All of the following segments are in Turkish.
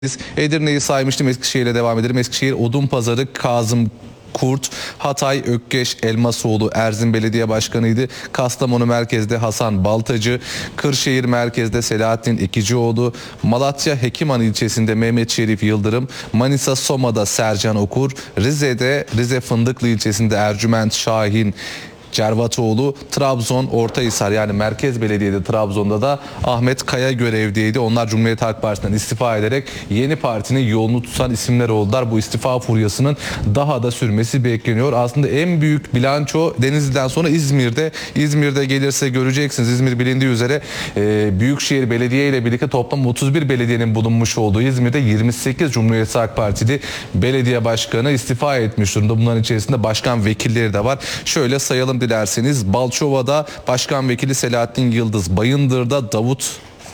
Edirne'yi saymıştım. Eskişehir'le devam edelim. Eskişehir Odunpazarı Kazım Kurt, Hatay Ökkeş Elmasoğlu Erzin Belediye Başkanı'ydı. Kastamonu merkezde Hasan Baltacı, Kırşehir merkezde Selahattin Ekicioğlu, Malatya Hekiman ilçesinde Mehmet Şerif Yıldırım, Manisa Soma'da Sercan Okur, Rize'de Rize Fındıklı ilçesinde Ercüment Şahin Cervatoğlu, Trabzon Ortahisar yani Merkez Belediye'de Trabzon'da da Ahmet Kaya görevdeydi. Onlar Cumhuriyet Halk Partisi'nden istifa ederek yeni partinin yolunu tutan isimler oldular. Bu istifa furyasının daha da sürmesi bekleniyor. Aslında en büyük bilanço Denizli'den sonra İzmir'de. İzmir'de gelirse göreceksiniz. İzmir bilindiği üzere Büyükşehir Belediye ile birlikte toplam 31 belediyenin bulunmuş olduğu İzmir'de 28 Cumhuriyet Halk Partili belediye başkanı istifa etmiş durumda. Bunların içerisinde başkan vekilleri de var. Şöyle sayalım dilerseniz. Balçova'da Başkan Vekili Selahattin Yıldız, Bayındır'da Davut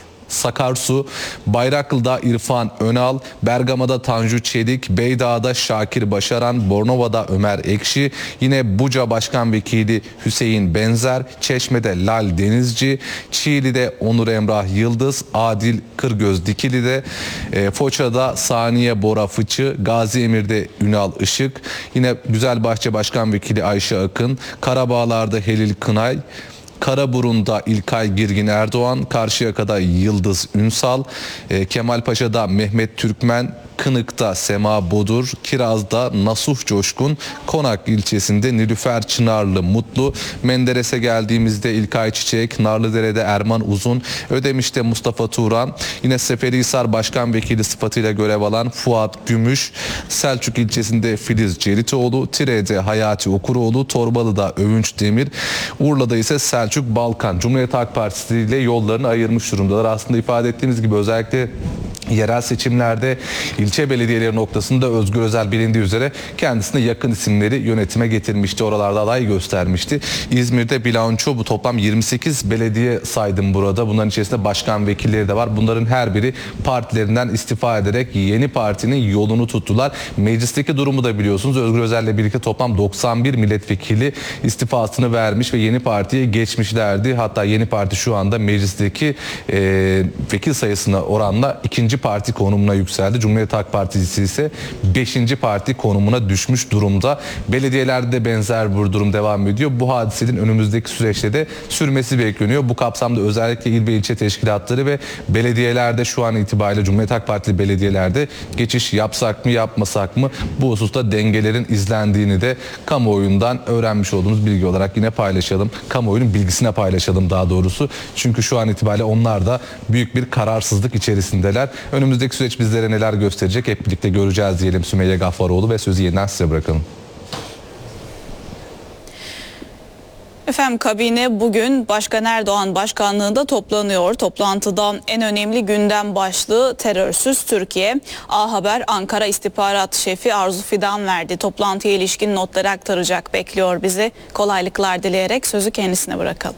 Sakarsu, Bayraklı'da İrfan Önal, Bergama'da Tanju Çelik, Beydağ'da Şakir Başaran, Bornova'da Ömer Ekşi, yine Buca Başkan Vekili Hüseyin Benzer, Çeşme'de Lal Denizci, Çiğli'de Onur Emrah Yıldız, Adil Kırgöz Dikili'de, Foça'da Saniye Bora Fıçı, Gazi Emir'de Ünal Işık, yine Güzelbahçe Başkan Vekili Ayşe Akın, Karabağlar'da Helil Kınay, Karaburun'da İlkay Girgin Erdoğan, Karşıyaka'da Yıldız Ünsal, Kemalpaşa'da Mehmet Türkmen, Kınık'ta Sema Bodur, Kiraz'da Nasuh Coşkun, Konak ilçesinde Nilüfer Çınarlı Mutlu, Menderes'e geldiğimizde İlkay Çiçek, Narlıdere'de Erman Uzun, Ödemiş'te Mustafa Turan, yine Seferihisar Başkan Vekili sıfatıyla görev alan Fuat Gümüş, Selçuk ilçesinde Filiz Ceritoğlu, Tire'de Hayati Okuroğlu, Torbalı'da Övünç Demir, Urla'da ise Selçuk Balkan. Cumhuriyet Halk Partisi ile yollarını ayırmış durumdalar. Aslında ifade ettiğimiz gibi özellikle yerel seçimlerde ilçe belediyeleri noktasında Özgür Özel bilindiği üzere kendisine yakın isimleri yönetime getirmişti. Oralarda aday göstermişti. İzmir'de bilanço bu toplam 28 belediye saydım burada. Bunların içerisinde başkan vekilleri de var. Bunların her biri partilerinden istifa ederek yeni partinin yolunu tuttular. Meclisteki durumu da biliyorsunuz. Özgür Özel'le birlikte toplam 91 milletvekili istifasını vermiş ve yeni partiye geçmişlerdi. Hatta yeni parti şu anda meclisteki vekil sayısına oranla ikinci parti konumuna yükseldi. Cumhuriyet Halk Partisi ise 5. parti konumuna düşmüş durumda. Belediyelerde de benzer bir durum devam ediyor. Bu hadisenin önümüzdeki süreçte de sürmesi bekleniyor. Bu kapsamda özellikle il ve ilçe teşkilatları ve belediyelerde şu an itibariyle Cumhuriyet Halk Partili belediyelerde geçiş yapsak mı yapmasak mı bu hususta dengelerin izlendiğini de kamuoyundan öğrenmiş olduğumuz bilgi olarak yine paylaşalım. Kamuoyunun bilgisine paylaşalım daha doğrusu. Çünkü şu an itibariyle onlar da büyük bir kararsızlık içerisindeler. Önümüzdeki süreç bizlere neler gösterecek hep birlikte göreceğiz diyelim Sümeyye Gaffaroğlu ve sözü yeniden size bırakalım. Efendim kabine bugün Başkan Erdoğan başkanlığında toplanıyor. Toplantıda en önemli gündem başlığı terörsüz Türkiye. A Haber Ankara İstihbarat Şefi Arzu Fidan verdi. Toplantıya ilişkin notları aktaracak bekliyor bizi. Kolaylıklar dileyerek sözü kendisine bırakalım.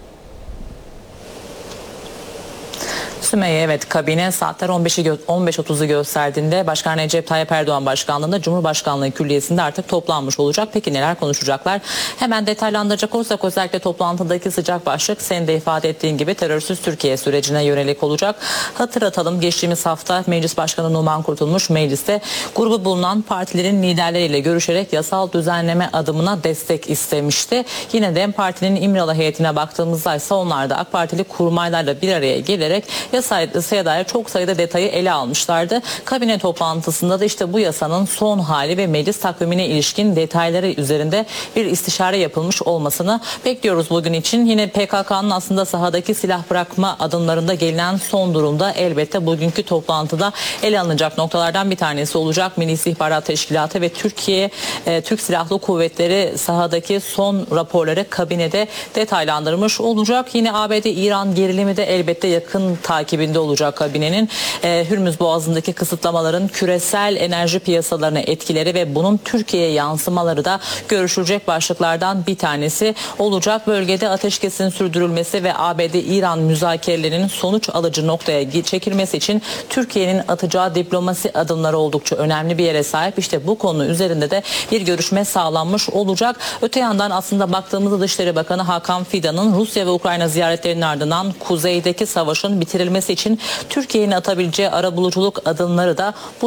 Sümeyye, evet, kabine saatler 15.30'u gösterdiğinde Başkan Recep Tayyip Erdoğan başkanlığında Cumhurbaşkanlığı Külliyesi'nde artık toplanmış olacak. Peki neler konuşacaklar? Hemen detaylandıracak olursak özellikle toplantıdaki sıcak başlık senin de ifade ettiğin gibi terörsüz Türkiye sürecine yönelik olacak. Hatırlatalım, geçtiğimiz hafta Meclis Başkanı Numan Kurtulmuş mecliste grubu bulunan partilerin liderleriyle görüşerek yasal düzenleme adımına destek istemişti. Yine de partinin İmralı heyetine baktığımızda ise onlar da AK Partili kurmaylarla bir araya gelerek yasaya dair çok sayıda detayı ele almışlardı. Kabine toplantısında da işte bu yasanın son hali ve meclis takvimine ilişkin detayları üzerinde bir istişare yapılmış olmasını bekliyoruz bugün için. Yine PKK'nın aslında sahadaki silah bırakma adımlarında gelinen son durumda elbette bugünkü toplantıda ele alınacak noktalardan bir tanesi olacak. Milli İstihbarat Teşkilatı ve Türk Silahlı Kuvvetleri sahadaki son raporları kabinede detaylandırmış olacak. Yine ABD-İran gerilimi de elbette yakın takibinde olacak kabinenin. Hürmüz Boğazı'ndaki kısıtlamaların küresel enerji piyasalarına etkileri ve bunun Türkiye'ye yansımaları da görüşülecek başlıklardan bir tanesi olacak. Bölgede ateşkesin sürdürülmesi ve ABD-İran müzakerelerinin sonuç alıcı noktaya çekilmesi için Türkiye'nin atacağı diplomasi adımları oldukça önemli bir yere sahip. İşte bu konu üzerinde de bir görüşme sağlanmış olacak. Öte yandan aslında baktığımızda Dışişleri Bakanı Hakan Fidan'ın Rusya ve Ukrayna ziyaretlerinin ardından kuzeydeki savaşın bitirilmesi gerçekleştirilmesi için Türkiye'nin atabileceği arabuluculuk adımları da bu